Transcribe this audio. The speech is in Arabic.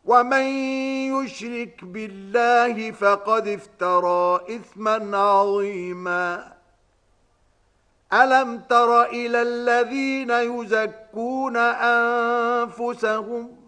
ومن يشرك بالله فقد افترى إثما عظيما. ألم تر إلى الذين يزكون أنفسهم